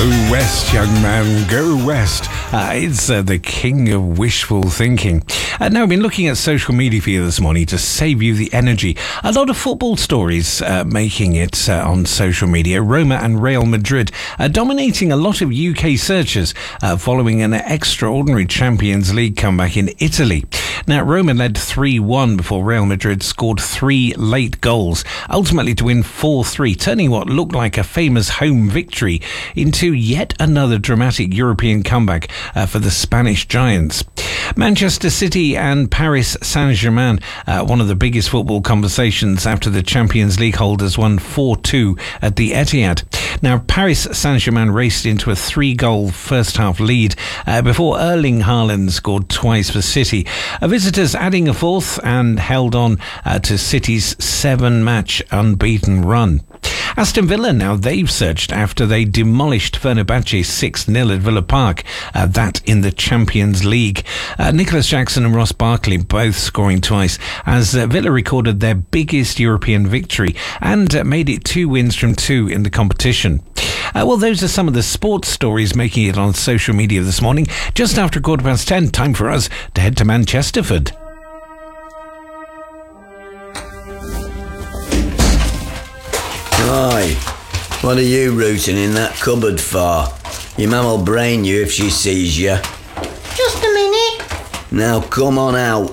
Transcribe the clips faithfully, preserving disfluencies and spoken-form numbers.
Go west, young man, go west. Uh, it's uh, the king of wishful thinking. Uh, now, I've been looking at social media for you this morning to save you the energy. A lot of football stories uh, making it uh, on social media. Roma and Real Madrid uh, dominating a lot of U K searches uh, following an extraordinary Champions League comeback in Italy. Now, Roma led three one before Real Madrid scored three late goals, ultimately to win four three, turning what looked like a famous home victory into yet another dramatic European comeback uh, for the Spanish Giants. Manchester City and Paris Saint-Germain, uh, one of the biggest football conversations after the Champions League holders won four two at the Etihad. Now, Paris Saint-Germain raced into a three-goal first-half lead uh, before Erling Haaland scored twice for City. Uh, visitors adding a fourth and held on uh, to City's seven-match unbeaten run. Aston Villa, now they've surged after they demolished Fenerbahce six nil at Villa Park, uh, that in the Champions League. Uh, Nicholas Jackson and Ross Barkley both scoring twice as uh, Villa recorded their biggest European victory and uh, made it two wins from two in the competition. Uh, well, those are some of the sports stories making it on social media this morning. Just after quarter past ten, time for us to head to Manchesterford. Oi, what are you rooting in that cupboard for? Your mum'll brain you if she sees you. Just a minute. Now come on out.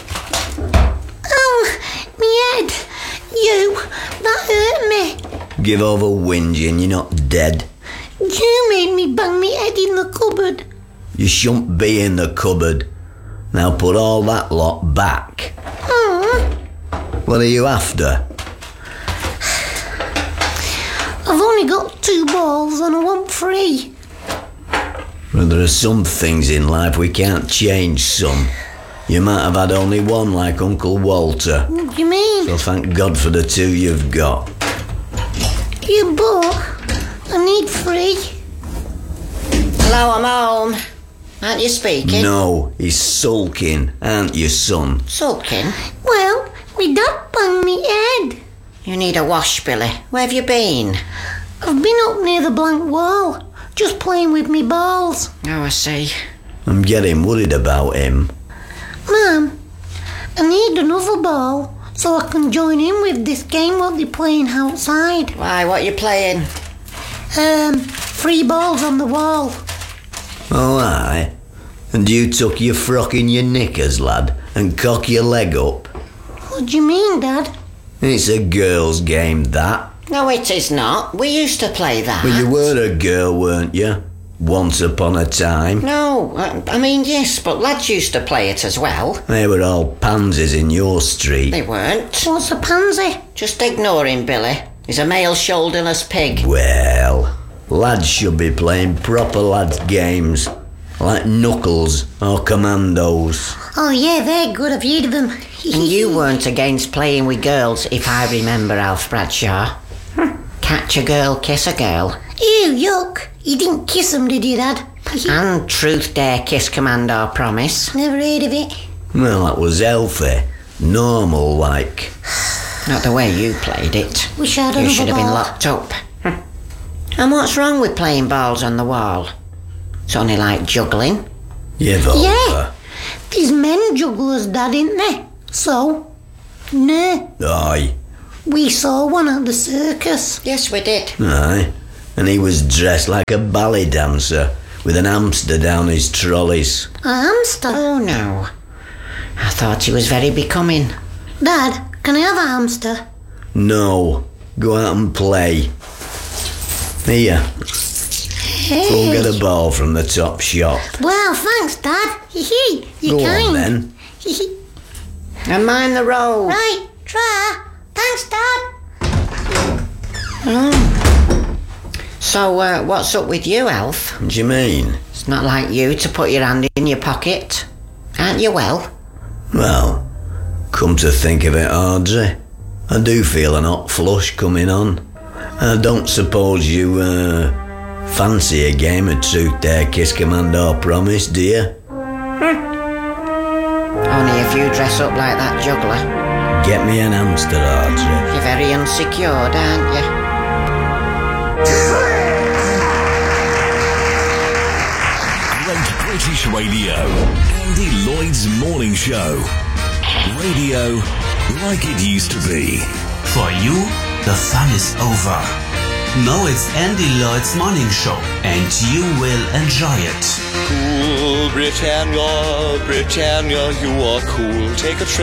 Oh, me head. You, that hurt me. Give over whinging, you're not dead. You made me bang me head in the cupboard. You shouldn't be in the cupboard. Now put all that lot back. Oh. What are you after? I've only got two balls and I want three. Well, there are some things in life we can't change, son. You might have had only one like Uncle Walter. What do you mean? So thank God for the two you've got. You but I need three. Hello, I'm home. Aren't you speaking? No, he's sulking, aren't you, son? Sulking? Well, me dad banged me head. You need a wash, Billy. Where have you been? I've been up near the blank wall, just playing with me balls. Oh, I see. I'm getting worried about him. Mum, I need another ball so I can join in with this game what they're playing outside. Why, what are you playing? Um, three balls on the wall. Oh, aye. And you tuck your frock in your knickers, lad, and cock your leg up. What do you mean, Dad? It's a girl's game, that. No, it is not. We used to play that. Well, you were a girl, weren't you? Once upon a time. No, I, I mean, yes, but lads used to play it as well. They were all pansies in your street. They weren't. What's a pansy? Just ignore him, Billy. He's a male shoulderless pig. Well, lads should be playing proper lads' games, like Knuckles or Commandos. Oh yeah, they're good, I've heard of them. And you weren't against playing with girls, if I remember, Alf Bradshaw. Catch a girl, kiss a girl. Ew, yuck. You didn't kiss them, did you, Dad? And Truth, Dare, Kiss, Command or Promise. Never heard of it. Well, that was healthy. Normal, like. Not the way you played it. Wish I'd You another should have been ball. locked up. And what's wrong with playing balls on the wall? It's only like juggling. You've over. Yeah. There's men jugglers, Dad, ain't there? So? No. Aye. We saw one at the circus. Yes, we did. Aye. And he was dressed like a ballet dancer, with an hamster down his trolleys. A hamster? Oh, no. I thought he was very becoming. Dad, can I have a hamster? No. Go out and play. Here. Hey. Go get a ball from the top shop. Well, thanks, Dad. Hee You're Go kind. on, then. Hee And mind the road. Right, try. Thanks, Dad. Oh. So, uh, what's up with you, Alf? What do you mean? It's not like you to put your hand in your pocket. Aren't you well? Well, come to think of it, Audrey, I do feel an hot flush coming on. I don't suppose you, uh, fancy a game of Truth, Dare, Kiss, Command or Promise, do you? Only if you dress up like that juggler. Get me an hamster, Audrey. You're very unsecured, aren't you? British Radio. Andy Lloyd's Morning Show. Radio like it used to be. For you, the fun is over. Now it's Andy Lloyd's Morning Show, and you will enjoy it. Cool Britannia, Britannia, you are cool. Take a trip